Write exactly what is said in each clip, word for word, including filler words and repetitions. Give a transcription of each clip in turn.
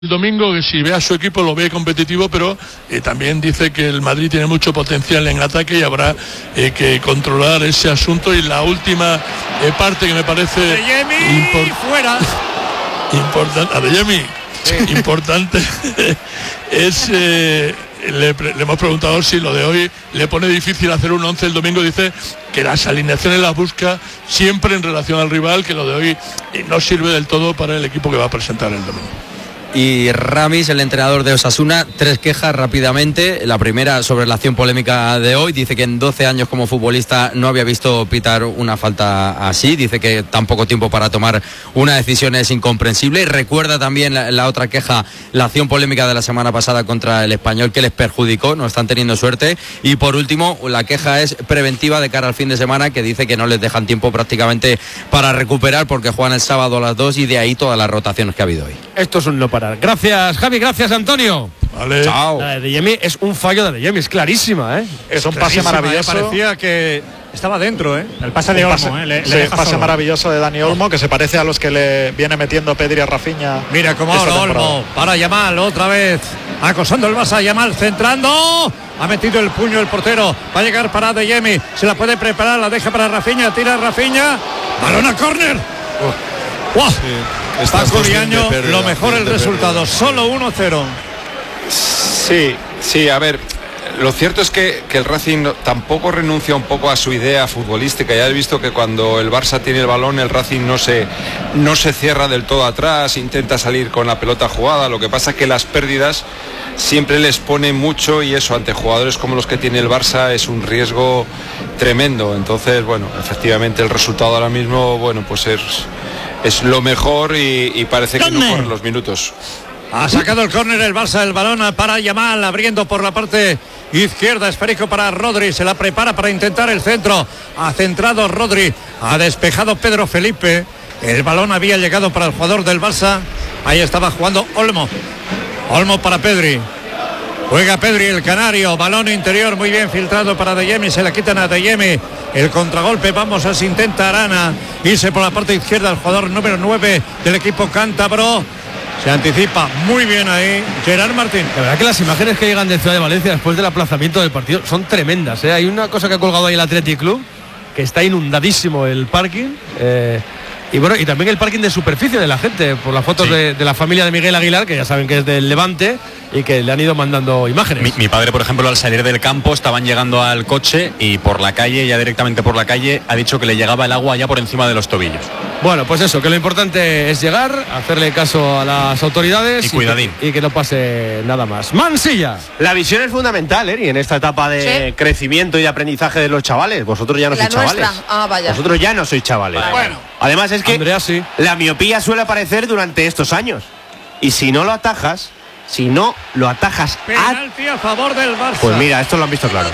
El domingo, que si ve a su equipo lo ve competitivo, pero eh, también dice que el Madrid tiene mucho potencial en ataque y habrá eh, que controlar ese asunto. Y la última eh, parte que me parece impor- fuera importante, Adeyemi, sí. importante es eh, le, le hemos preguntado si lo de hoy le pone difícil hacer un once el domingo. Dice que las alineaciones las busca siempre en relación al rival, que lo de hoy eh, no sirve del todo para el equipo que va a presentar el domingo. Y Ramis, el entrenador de Osasuna, tres quejas rápidamente. La primera sobre la acción polémica de hoy. Dice que en doce años como futbolista no había visto pitar una falta así. Dice que tan poco tiempo para tomar una decisión es incomprensible. Recuerda también la, la otra queja, la acción polémica de la semana pasada contra el Español, que les perjudicó. No están teniendo suerte. Y por último, la queja es preventiva de cara al fin de semana, que dice que no les dejan tiempo prácticamente para recuperar, porque juegan el sábado a las dos y de ahí todas las rotaciones que ha habido hoy. Esto es un no parar. Gracias, Javi, gracias, Antonio. Vale. Chao. La de Adeyemi es un fallo de Adeyemi, es clarísima, ¿eh? Es un pase maravilloso. Eh, parecía que estaba dentro, ¿eh? El pase de un Olmo, pase, ¿eh? Le, sí, le deja pase solo. maravilloso de Dani Olmo, que se parece a los que le viene metiendo Pedri a Rafinha. Mira cómo ahora Olmo para Yamal otra vez, acosando el Barça, Yamal centrando. Ha metido el puño el portero. Va a llegar para Adeyemi. Se la puede preparar, la deja para Rafinha. Tira Rafinha. Balón a córner. Uh. ¡Wow! Sí, Paco Riaño, lo mejor el resultado, solo uno cero. Sí, sí, a ver, lo cierto es que, que el Racing tampoco renuncia un poco a su idea futbolística. Ya he visto que cuando el Barça tiene el balón, el Racing no se, no se cierra del todo atrás, intenta salir con la pelota jugada. Lo que pasa es que las pérdidas siempre les pone mucho, y eso ante jugadores como los que tiene el Barça es un riesgo tremendo. Entonces, bueno, efectivamente el resultado ahora mismo, bueno, pues es... es lo mejor y, y parece que no corren los minutos. Ha sacado el córner el Barça, el balón para Yamal, abriendo por la parte izquierda, esférico para Rodri, se la prepara para intentar el centro, ha centrado Rodri, ha despejado Pedro Felipe, el balón había llegado para el jugador del Barça, ahí estaba jugando Olmo, Olmo para Pedri. Juega Pedri, el canario, balón interior muy bien filtrado para Adeyemi, se la quitan a Adeyemi, el contragolpe, vamos a si intenta Arana, irse por la parte izquierda el jugador número nueve del equipo cántabro, se anticipa muy bien ahí Gerard Martín. La verdad que las imágenes que llegan de Ciudad de Valencia después del aplazamiento del partido son tremendas, ¿eh? Hay una cosa que ha colgado ahí el Athletic Club, que está inundadísimo el parking, eh, y bueno, y también el parking de superficie de la gente, por las fotos sí. de, de la familia de Miguel Aguilar, que ya saben que es del Levante y que le han ido mandando imágenes. Mi, mi padre, por ejemplo, al salir del campo estaban llegando al coche y por la calle, ya directamente por la calle, ha dicho que le llegaba el agua ya por encima de los tobillos. Bueno, pues eso, que lo importante es llegar, hacerle caso a las autoridades y, cuidadín. y, que, y que no pase nada más. Mansilla. La visión es fundamental, Eri, en esta etapa de ¿sí? crecimiento y de aprendizaje de los chavales. Vosotros ya no sois chavales. Ah, vaya. Vosotros ya no sois chavales. Vale. Bueno, además es que Andrea, sí. la miopía suele aparecer durante estos años. Y si no lo atajas, si no lo atajas penalti a... a favor del Barça. Pues mira, esto lo han visto claro.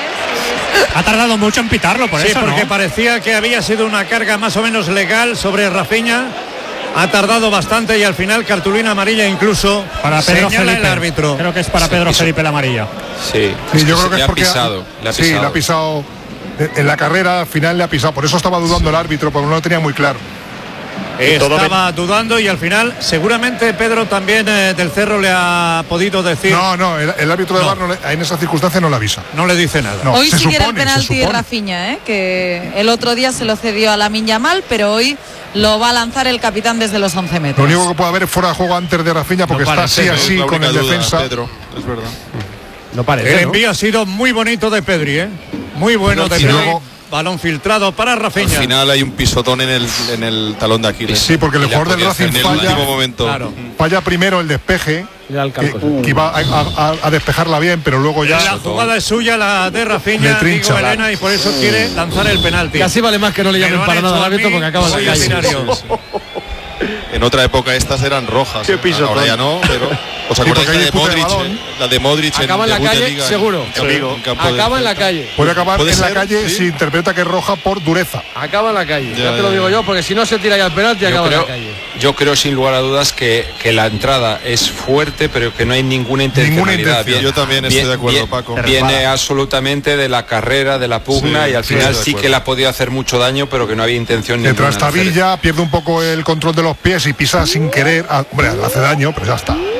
Ha tardado mucho en pitarlo, por sí, eso, porque ¿no? parecía que había sido una carga más o menos legal sobre Rafinha. Ha tardado bastante y al final cartulina amarilla incluso para Pedro señala Felipe. El árbitro. Creo que es para sí, Pedro piso. Felipe la amarilla. Sí, sí yo creo que le es ha porque pisado, ha, le ha sí, pisado. le ha pisado en la carrera, al final le ha pisado, por eso estaba dudando sí. el árbitro, porque no lo tenía muy claro. Estaba dudando y al final seguramente Pedro también eh, del Cerro le ha podido decir. No, no, el, el árbitro de no. V A R no le, en esa circunstancia no le avisa. No le dice nada. No, hoy sí que era el supone, penalti de Rafinha, ¿eh? Que el otro día se lo cedió a Lamine Yamal, pero hoy lo va a lanzar el capitán desde los once metros. Lo único que puede haber es fuera de juego antes de Rafinha, porque no está así, así con el duda, defensa. Pedro, es verdad. No parece. El envío ¿no? ha sido muy bonito de Pedri, ¿eh? Muy bueno de Pedri. Luego, balón filtrado para Rafinha. Al final hay un pisotón en el, en el talón de Aquiles. Sí, porque el jugador del Racing falla, momento. Claro. falla primero el despeje, que, que iba a, a, a despejarla bien, pero luego ya... La jugada es suya, la de Rafinha, digo Elena, y por eso quiere lanzar el penalti. Casi vale más que no le llamen para nada al árbitro porque acaba de caer. En otra época estas eran rojas. Qué pisotón. Ahora ya no, pero... ¿Os Sí, acordáis porque la hay de disputa de Modric? balón. La de Modric Acaba en la debut de calle, Liga, seguro. en- en un campo del Acaba en la Celta. calle. Puede acabar ¿Puede en la ser? calle ¿Sí? si interpreta que es roja por dureza. Acaba en la calle. Ya, Ya, te lo ya, digo ya. yo, porque si no se tira ya el penalti, Yo acaba en creo, la calle. yo creo sin lugar a dudas que, que la entrada es fuerte, pero que no hay ninguna intencionalidad. intención. Bien- Yo también estoy bien- de acuerdo, bien- Paco. Viene absolutamente de la carrera, de la pugna, Sí, y al sí, final estoy de sí acuerdo. que le ha podido hacer mucho daño, pero que no había intención Le ninguna de hacer. trastabilla, pierde un poco el control de los pies y pisa sin querer. Ah, hombre, le hace daño, pero ya está.